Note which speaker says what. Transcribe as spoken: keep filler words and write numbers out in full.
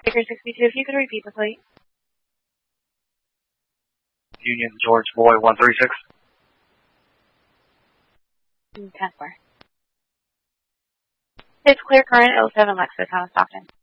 Speaker 1: Baker sixty-two, if you could repeat the plate.
Speaker 2: Union George Boy one three six.
Speaker 1: ten four. It's clear current oh seven Lexus, Thomas Stockton.